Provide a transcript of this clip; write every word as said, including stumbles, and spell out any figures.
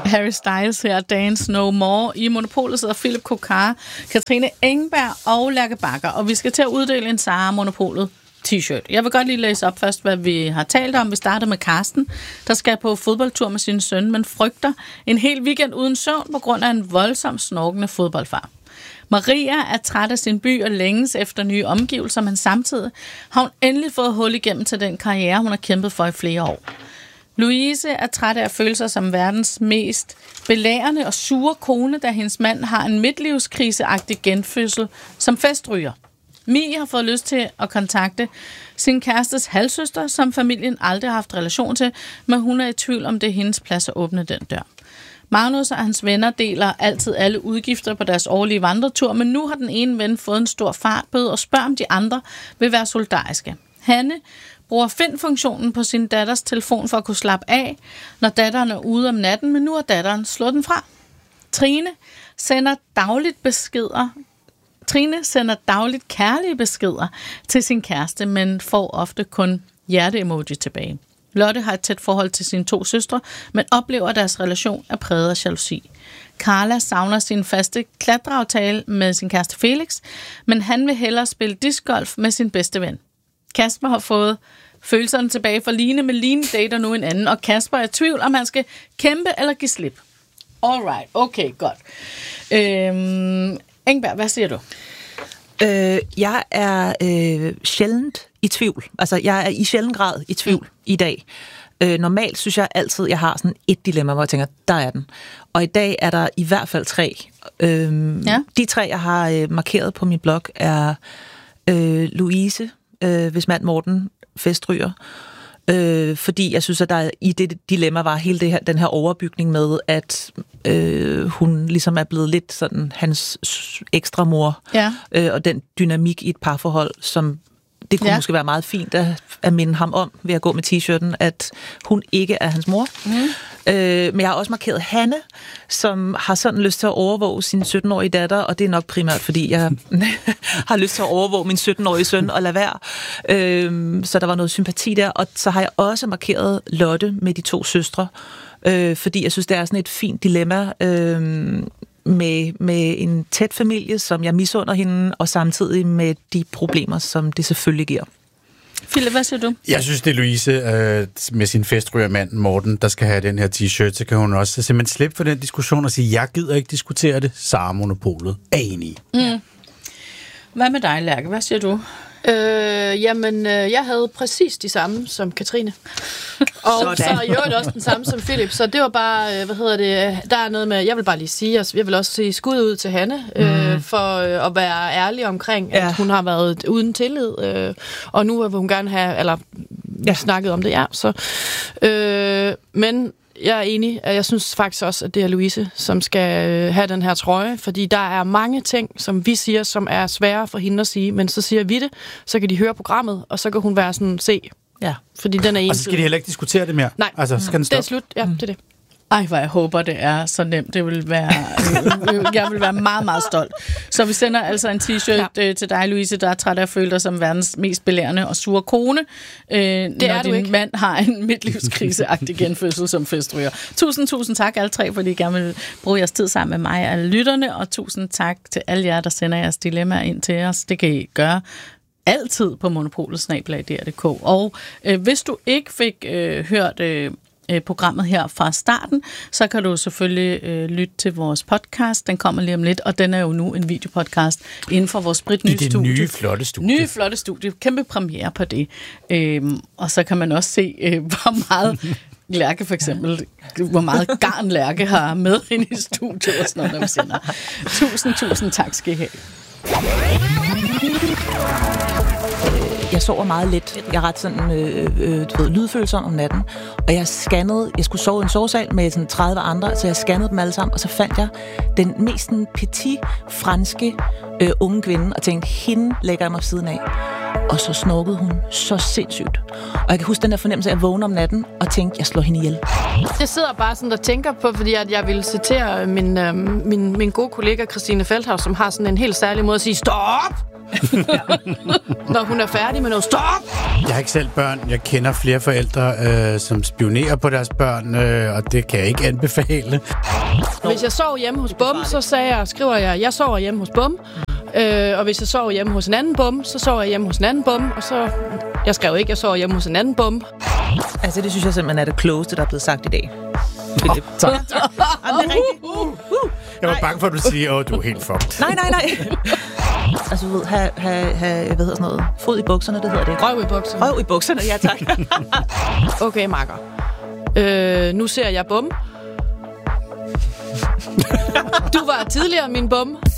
Harry Styles her, Dance No More. I Monopolet sidder Philip Kokar, Katrine Engberg og Lærke Bakker, og vi skal til at uddele en Zara Monopolet t-shirt. Jeg vil godt lige læse op først, hvad vi har talt om. Vi starter med Karsten, der skal på fodboldtur med sin søn, men frygter en hel weekend uden søvn på grund af en voldsom snorkende fodboldfar. Maria er træt af sin by og længes efter nye omgivelser, men samtidig har hun endelig fået hul igennem til den karriere, hun har kæmpet for i flere år. Louise er træt af at føle sig som verdens mest belærende og sure kone, da hendes mand har en midtlivskriseagtig genfødsel som festryger. Mie har fået lyst til at kontakte sin kærestes halvsøster, som familien aldrig har haft relation til, men hun er i tvivl om det er hendes plads at åbne den dør. Magnus og hans venner deler altid alle udgifter på deres årlige vandretur, men nu har den ene ven fået en stor fartbøde og spørger, om de andre vil være solidariske. Hanne bruger find-funktionen på sin datters telefon for at kunne slappe af, når datteren er ude om natten, men nu har datteren slået den fra. Trine sender dagligt beskeder Trine sender dagligt kærlige beskeder til sin kæreste, men får ofte kun hjerte-emoji tilbage. Lotte har et tæt forhold til sine to søstre, men oplever, at deres relation er præget af jalousi. Carla savner sin faste klatreaftale med sin kæreste Felix, men han vil hellere spille discgolf med sin bedste ven. Kasper har fået følelserne tilbage for Line, med Line dater nu en anden, og Kasper er i tvivl, om han skal kæmpe eller give slip. Alright, okay, godt. Øhm, Engberg, hvad siger du? Øh, jeg er øh, sjældent i tvivl. Altså, jeg er i sjælden grad i tvivl mm. i dag. Øh, normalt synes jeg altid, jeg har sådan et dilemma, hvor jeg tænker, der er den. Og i dag er der i hvert fald tre. Øh, ja. De tre, jeg har øh, markeret på min blog, er øh, Louise, øh, hvis mand Morten festryger. Øh, fordi jeg synes, at der i det dilemma var hele det her, den her overbygning med, at øh, hun ligesom er blevet lidt sådan hans ekstra mor, ja. øh, og den dynamik i et parforhold, som det kunne ja. måske være meget fint at, at minde ham om ved at gå med t-shirten, at hun ikke er hans mor. Mm. Øh, men jeg har også markeret Hanne, som har sådan lyst til at overvåge sin sytten-årige datter, og det er nok primært, fordi jeg har lyst til at overvåge min sytten-årige søn og lade være. Øh, så der var noget sympati der, og så har jeg også markeret Lotte med de to søstre, øh, fordi jeg synes, det er sådan et fint dilemma, øh, med, med en tæt familie, som jeg misunder hende, og samtidig med de problemer, som det selvfølgelig giver. Philip, hvad siger du? Jeg synes, det er Louise øh, med sin festrygermand Morten, der skal have den her t-shirt, så kan hun også simpelthen slippe for den diskussion og sige, jeg gider ikke diskutere det. Zara Monopolet er enig. Mm. Hvad med dig, Lærke? Hvad siger du? Øh, jamen, øh, jeg havde præcis de samme som Katrine. Og sådan. Så i øvrigt også den samme som Philip. Så det var bare, øh, hvad hedder det, der er noget med, jeg vil bare lige sige, altså, jeg vil også sige skud ud til Hanne, øh, mm. for øh, at være ærlig omkring, ja. at hun har været uden tillid, øh, og nu vil hun gerne have, eller ja. snakket om det, ja. Så, øh, men jeg er enig, jeg synes faktisk også, at det er Louise, som skal øh, have den her trøje, fordi der er mange ting, som vi siger, som er svære for hende at sige, men så siger vi det, så kan de høre programmet, og så kan hun være sådan, se, ja, fordi den er ensidig. Og så skal de heller ikke diskutere det mere? Nej, altså, skal den stoppe? Det er slut, ja, mm. det er det. Ej, hvor jeg håber, det er så nemt. Det vil være, jeg vil være meget, meget stolt. Så vi sender altså en t-shirt ja. til dig, Louise, der er træt af at føle dig som verdens mest belærende og sure kone, øh, det når er din ikke. mand har en midtlivskriseagtig genfødsel som festryger. Tusind, tusind tak alle tre, fordi I gerne vil bruge jeres tid sammen med mig og alle lytterne, og tusind tak til alle jer, der sender jeres dilemmaer ind til os. Det kan I gøre altid på monopolet snabel-a d r punktum d k. Og øh, hvis du ikke fik øh, hørt øh, programmet her fra starten, så kan du selvfølgelig øh, lytte til vores podcast. Den kommer lige om lidt, og den er jo nu en videopodcast inden for vores spritnye studie. I det nye flotte studie. Nye flotte studie. Kæmpe premiere på det. Øhm, og så kan man også se, øh, hvor meget Lærke for eksempel, hvor meget garn Lærke har med ind i studiet og sådan noget, når vi sender. Tusind, tusind tak skal I have. Jeg sover meget let. Jeg er ret sådan, øh, øh, du ved, lydfølsom om natten. Og jeg scannede, jeg skulle sove i en sovesal med sådan tredive andre, så jeg scannede dem alle sammen, og så fandt jeg den mest sådan, petit, franske øh, unge kvinde, og tænkte, hende lægger jeg mig siden af. Og så snorkede hun så sindssygt. Og jeg kan huske den der fornemmelse af at vågne om natten, og tænkte, jeg slår hende ihjel. Jeg sidder bare sådan og tænker på, fordi at jeg vil citere min, øh, min, min gode kollega Christine Feldhaus, som har sådan en helt særlig måde at sige, stop! Når hun er færdig med noget. Stop! Jeg har ikke selv børn. Jeg kender flere forældre, øh, som spionerer på deres børn, øh, og det kan jeg ikke anbefale. Hvis jeg sover hjemme hos Bum, så sagde jeg, skriver jeg, jeg sover hjemme hos Bum. Øh, og hvis jeg sover hjemme hos en anden Bum, så sover jeg hjemme hos en anden Bum. Og så, jeg skrev ikke, jeg sover hjemme hos en anden Bum. Altså, det synes jeg simpelthen er det klogeste, der er blevet sagt i dag. Oh, tak. Jamen, det er rigtigt. Uh, uh. Jeg var bange for, at du siger, åh, du er helt fucked. Nej, nej, nej. Altså, du ved, have, have, have, hvad hedder sådan noget? Fod i bukserne, det hedder det. Røv i bukserne. Røv i bukserne, ja tak. Okay, makker. Øh, nu ser jeg Bum. Du var tidligere min Bum.